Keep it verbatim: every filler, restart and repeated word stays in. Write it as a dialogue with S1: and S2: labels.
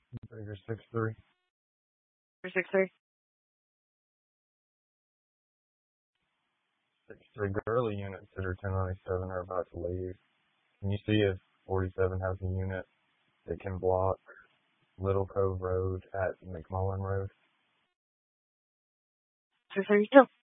S1: Figure six three.
S2: For six three.
S1: Six three Gurley units that are ten ninety-seven are about to leave. Can you see if forty-seven has a unit that can block Little Cove Road at McMullen Road?
S2: Six thirty two.